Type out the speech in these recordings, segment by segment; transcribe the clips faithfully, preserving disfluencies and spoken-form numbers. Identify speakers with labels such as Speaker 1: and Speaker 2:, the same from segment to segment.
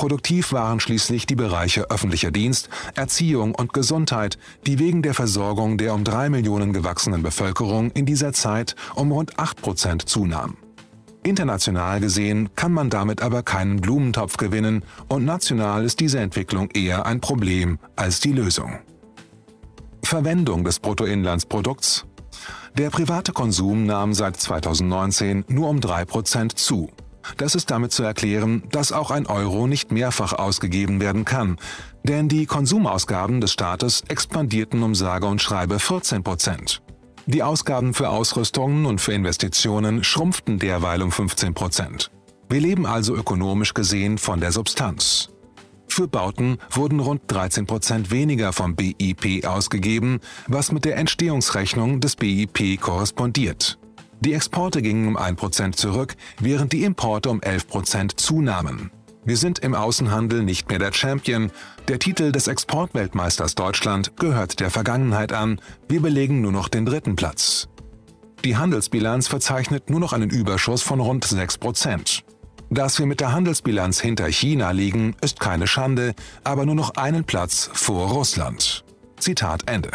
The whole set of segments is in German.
Speaker 1: Produktiv waren schließlich die Bereiche öffentlicher Dienst, Erziehung und Gesundheit, die wegen der Versorgung der um drei Millionen gewachsenen Bevölkerung in dieser Zeit um rund acht Prozent zunahmen. International gesehen kann man damit aber keinen Blumentopf gewinnen und national ist diese Entwicklung eher ein Problem als die Lösung. Verwendung des Bruttoinlandsprodukts. Der private Konsum nahm seit zweitausendneunzehn nur um drei Prozent zu. Das ist damit zu erklären, dass auch ein Euro nicht mehrfach ausgegeben werden kann, denn die Konsumausgaben des Staates expandierten um sage und schreibe vierzehn Prozent. Die Ausgaben für Ausrüstungen und für Investitionen schrumpften derweil um fünfzehn Prozent. Wir leben also ökonomisch gesehen von der Substanz. Für Bauten wurden rund dreizehn Prozent weniger vom B I P ausgegeben, was mit der Entstehungsrechnung des B I P korrespondiert. Die Exporte gingen um ein Prozent zurück, während die Importe um elf Prozent zunahmen. Wir sind im Außenhandel nicht mehr der Champion. Der Titel des Exportweltmeisters Deutschland gehört der Vergangenheit an. Wir belegen nur noch den dritten Platz. Die Handelsbilanz verzeichnet nur noch einen Überschuss von rund sechs Prozent. Dass wir mit der Handelsbilanz hinter China liegen, ist keine Schande, aber nur noch einen Platz vor Russland. Zitat Ende.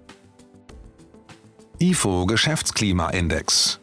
Speaker 1: I F O-Geschäftsklimaindex.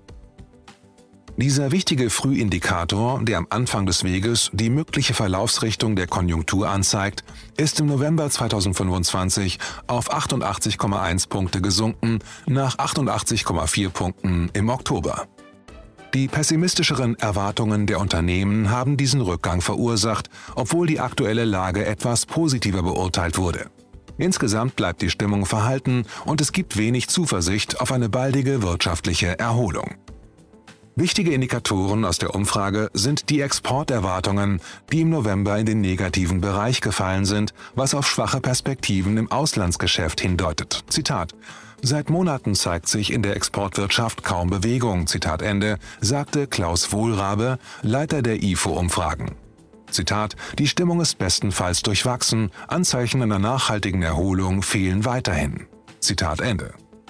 Speaker 1: Dieser wichtige Frühindikator, der am Anfang des Weges die mögliche Verlaufsrichtung der Konjunktur anzeigt, ist im November zweitausendfünfundzwanzig auf achtundachtzig Komma eins Punkte gesunken, nach achtundachtzig Komma vier Punkten im Oktober. Die pessimistischeren Erwartungen der Unternehmen haben diesen Rückgang verursacht, obwohl die aktuelle Lage etwas positiver beurteilt wurde. Insgesamt bleibt die Stimmung verhalten und es gibt wenig Zuversicht auf eine baldige wirtschaftliche Erholung. Wichtige Indikatoren aus der Umfrage sind die Exporterwartungen, die im November in den negativen Bereich gefallen sind, was auf schwache Perspektiven im Auslandsgeschäft hindeutet. Zitat: Seit Monaten zeigt sich in der Exportwirtschaft kaum Bewegung, Zitat Ende, sagte Klaus Wohlrabe, Leiter der I F O-Umfragen. Zitat: Die Stimmung ist bestenfalls durchwachsen, Anzeichen einer nachhaltigen Erholung fehlen weiterhin. Zitat Ende.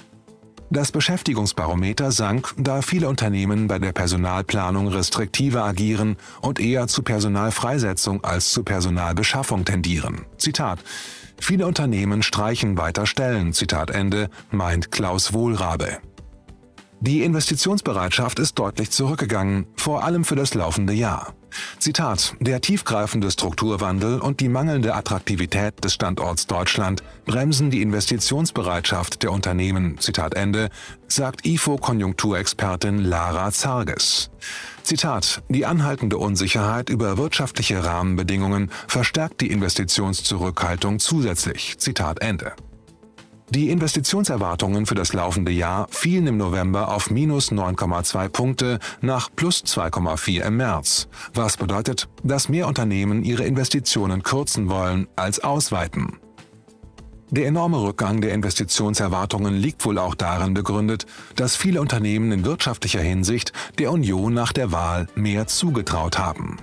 Speaker 1: Das Beschäftigungsbarometer sank, da viele Unternehmen bei der Personalplanung restriktiver agieren und eher zu Personalfreisetzung als zu Personalbeschaffung tendieren. Zitat: Viele Unternehmen streichen weiter Stellen, Zitat Ende, meint Klaus Wohlrabe. Die Investitionsbereitschaft ist deutlich zurückgegangen, vor allem für das laufende Jahr. Zitat: Der tiefgreifende Strukturwandel und die mangelnde Attraktivität des Standorts Deutschland bremsen die Investitionsbereitschaft der Unternehmen, Zitat Ende, sagt I F O-Konjunkturexpertin Lara Zarges. Zitat: Die anhaltende Unsicherheit über wirtschaftliche Rahmenbedingungen verstärkt die Investitionszurückhaltung zusätzlich, Zitat Ende. Die Investitionserwartungen für das laufende Jahr fielen im November auf minus neun Komma zwei Punkte nach plus zwei Komma vier im März, was bedeutet, dass mehr Unternehmen ihre Investitionen kürzen wollen als ausweiten. Der enorme Rückgang der Investitionserwartungen liegt wohl auch darin begründet, dass viele Unternehmen in wirtschaftlicher Hinsicht der Union nach der Wahl mehr zugetraut haben.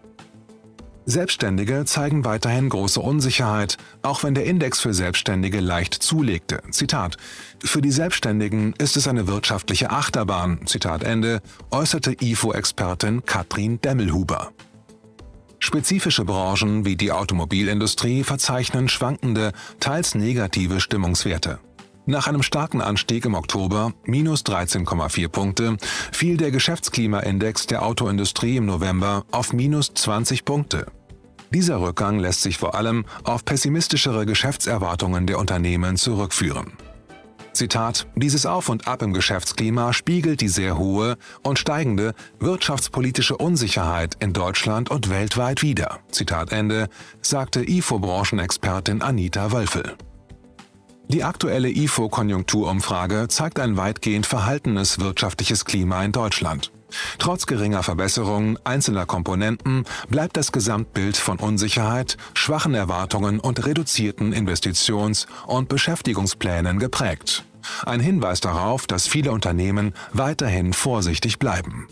Speaker 1: Selbstständige zeigen weiterhin große Unsicherheit, auch wenn der Index für Selbstständige leicht zulegte. Zitat: Für die Selbstständigen ist es eine wirtschaftliche Achterbahn, Zitat Ende, äußerte I F O-Expertin Katrin Demmelhuber. Spezifische Branchen wie die Automobilindustrie verzeichnen schwankende, teils negative Stimmungswerte. Nach einem starken Anstieg im Oktober, minus dreizehn Komma vier Punkte, fiel der Geschäftsklimaindex der Autoindustrie im November auf minus zwanzig Punkte. Dieser Rückgang lässt sich vor allem auf pessimistischere Geschäftserwartungen der Unternehmen zurückführen. Zitat: Dieses Auf und Ab im Geschäftsklima spiegelt die sehr hohe und steigende wirtschaftspolitische Unsicherheit in Deutschland und weltweit wider. Zitat Ende, sagte I F O-Branchenexpertin Anita Wölfel. Die aktuelle I F O-Konjunkturumfrage zeigt ein weitgehend verhaltenes wirtschaftliches Klima in Deutschland. Trotz geringer Verbesserungen einzelner Komponenten bleibt das Gesamtbild von Unsicherheit, schwachen Erwartungen und reduzierten Investitions- und Beschäftigungsplänen geprägt. Ein Hinweis darauf, dass viele Unternehmen weiterhin vorsichtig bleiben.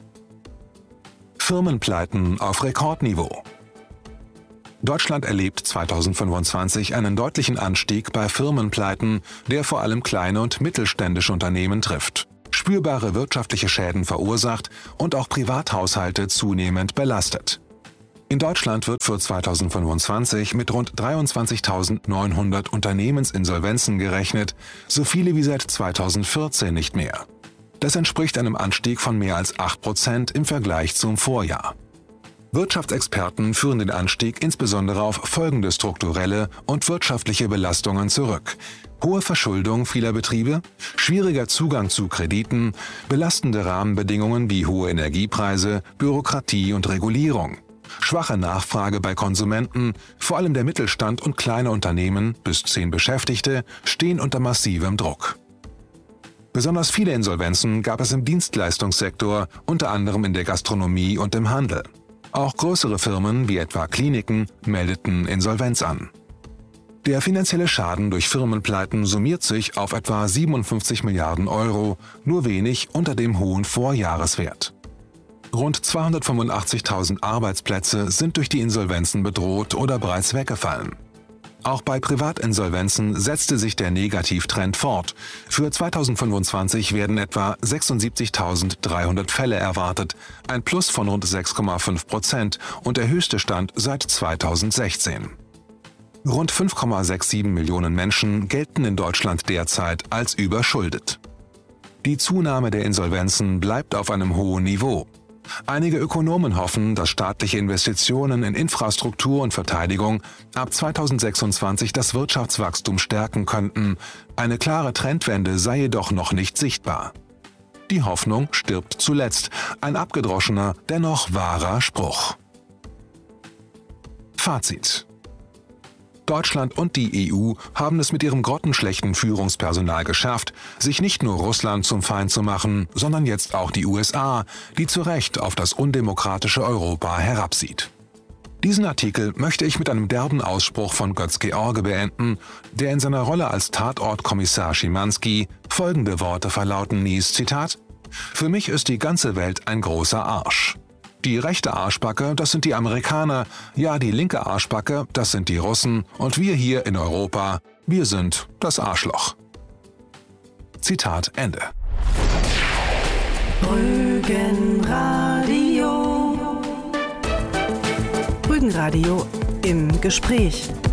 Speaker 1: Firmenpleiten auf Rekordniveau. Deutschland erlebt zweitausendfünfundzwanzig einen deutlichen Anstieg bei Firmenpleiten, der vor allem kleine und mittelständische Unternehmen trifft, spürbare wirtschaftliche Schäden verursacht und auch Privathaushalte zunehmend belastet. In Deutschland wird für zweitausendfünfundzwanzig mit rund dreiundzwanzigtausendneunhundert Unternehmensinsolvenzen gerechnet, so viele wie seit zweitausendvierzehn nicht mehr. Das entspricht einem Anstieg von mehr als acht Prozent im Vergleich zum Vorjahr. Wirtschaftsexperten führen den Anstieg insbesondere auf folgende strukturelle und wirtschaftliche Belastungen zurück: hohe Verschuldung vieler Betriebe, schwieriger Zugang zu Krediten, belastende Rahmenbedingungen wie hohe Energiepreise, Bürokratie und Regulierung. Schwache Nachfrage bei Konsumenten, vor allem der Mittelstand und kleine Unternehmen bis zehn Beschäftigte, stehen unter massivem Druck. Besonders viele Insolvenzen gab es im Dienstleistungssektor, unter anderem in der Gastronomie und im Handel. Auch größere Firmen wie etwa Kliniken meldeten Insolvenz an. Der finanzielle Schaden durch Firmenpleiten summiert sich auf etwa siebenundfünfzig Milliarden Euro, nur wenig unter dem hohen Vorjahreswert. Rund zweihundertfünfundachtzigtausend Arbeitsplätze sind durch die Insolvenzen bedroht oder bereits weggefallen. Auch bei Privatinsolvenzen setzte sich der Negativtrend fort. Für zweitausendfünfundzwanzig werden etwa sechsundsiebzigtausenddreihundert Fälle erwartet, ein Plus von rund sechs Komma fünf Prozent und der höchste Stand seit zweitausendsechzehn. Rund fünf Komma siebenundsechzig Millionen Menschen gelten in Deutschland derzeit als überschuldet. Die Zunahme der Insolvenzen bleibt auf einem hohen Niveau. Einige Ökonomen hoffen, dass staatliche Investitionen in Infrastruktur und Verteidigung ab zweitausendsechsundzwanzig das Wirtschaftswachstum stärken könnten. Eine klare Trendwende sei jedoch noch nicht sichtbar. Die Hoffnung stirbt zuletzt, ein abgedroschener, dennoch wahrer Spruch. Fazit: Deutschland und die E U haben es mit ihrem grottenschlechten Führungspersonal geschafft, sich nicht nur Russland zum Feind zu machen, sondern jetzt auch die U S A, die zu Recht auf das undemokratische Europa herabsieht. Diesen Artikel möchte ich mit einem derben Ausspruch von Götz-George beenden, der in seiner Rolle als Tatortkommissar Schimanski folgende Worte verlauten ließ, Zitat: „Für mich ist die ganze Welt ein großer Arsch. Die rechte Arschbacke, das sind die Amerikaner, ja, die linke Arschbacke, das sind die Russen, und wir hier in Europa, wir sind das Arschloch." Zitat Ende.
Speaker 2: Rügenradio. Rügenradio im Gespräch.